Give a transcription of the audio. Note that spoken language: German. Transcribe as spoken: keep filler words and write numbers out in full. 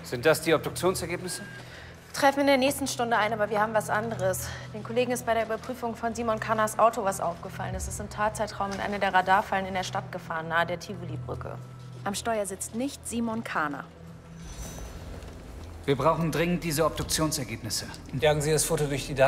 Sind das die Obduktionsergebnisse? Treffen in der nächsten Stunde ein, aber wir haben was anderes. Den Kollegen ist bei der Überprüfung von Simon Kannas Auto was aufgefallen. Es ist im Tatzeitraum in eine der Radarfallen in der Stadt gefahren, nahe der Tivoli-Brücke. Am Steuer sitzt nicht Simon Kana. Wir brauchen dringend diese Obduktionsergebnisse. Jagen Sie das Foto durch die Daten.